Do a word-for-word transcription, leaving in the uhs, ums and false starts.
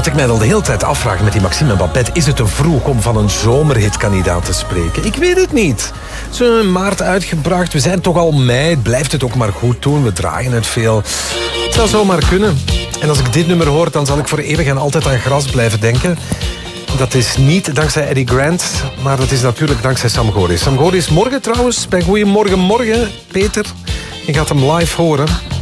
Wat ik mij al de hele tijd afvraag met die Maxime en Babette... is het te vroeg om van een zomerhitkandidaat te spreken? Ik weet het niet. Ze hebben in maart uitgebracht. We zijn toch al mei. Blijft het ook maar goed doen. We draaien het veel. Het zou zomaar kunnen. En als ik dit nummer hoor, dan zal ik voor eeuwig en altijd aan gras blijven denken. Dat is niet dankzij Eddie Grant, maar dat is natuurlijk dankzij Sam Goris. Sam Goris morgen trouwens, bij Goeiemorgen Morgen, Peter. Je gaat hem live horen.